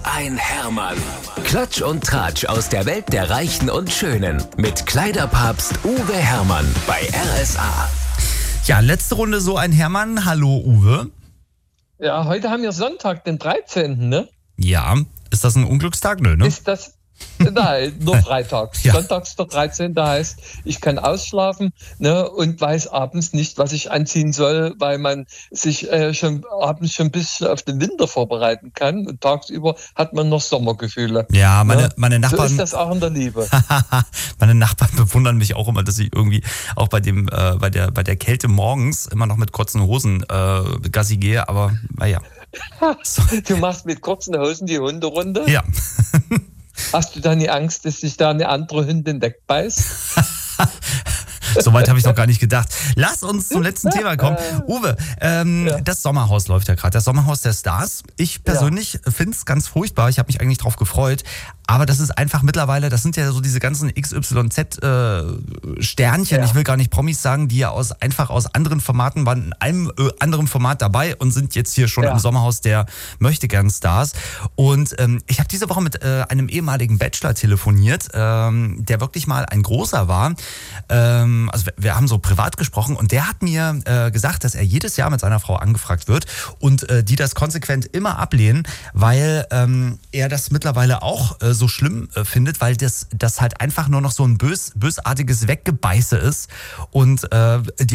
ein Hermann. Klatsch und Tratsch aus der Welt der Reichen und Schönen. Mit Kleiderpapst Uwe Hermann bei RSA. Ja, letzte Runde so ein Hermann. Hallo Uwe. Ja, heute haben wir Sonntag, den 13., ne? Ja, ist das ein Unglückstag? Nö, ne? Ist das... Nein, nur freitags. Ja. Sonntags der 13. heißt, ich kann ausschlafen, ne, und weiß abends nicht, was ich anziehen soll, weil man sich abends schon ein bisschen auf den Winter vorbereiten kann und tagsüber hat man noch Sommergefühle. Ja, meine So Nachbarn. ist das auch in der Liebe. Meine Nachbarn bewundern mich auch immer, dass ich irgendwie auch bei der Kälte morgens immer noch mit kurzen Hosen Gassi gehe, aber naja. So. Du machst mit kurzen Hosen die Hunderunde? Ja. Hast du dann die Angst, dass sich da eine andere Hündin wegbeißt? Soweit habe ich noch gar nicht gedacht. Lass uns zum letzten Thema kommen. Uwe, das Sommerhaus läuft ja gerade. Das Sommerhaus der Stars. Ich persönlich finde es ganz furchtbar. Ich habe mich eigentlich drauf gefreut. Aber das ist einfach mittlerweile, das sind ja so diese ganzen XYZ-Sternchen, ich will gar nicht Promis sagen, die ja einfach aus anderen Formaten waren, in einem anderen Format dabei und sind jetzt hier schon im Sommerhaus der Möchtegern-Stars. Und ich habe diese Woche mit einem ehemaligen Bachelor telefoniert, der wirklich mal ein großer war. Also wir haben so privat gesprochen und der hat mir gesagt, dass er jedes Jahr mit seiner Frau angefragt wird und die das konsequent immer ablehnen, weil er das mittlerweile auch so schlimm findet, weil das halt einfach nur noch so ein bösartiges Weggebeiße ist und die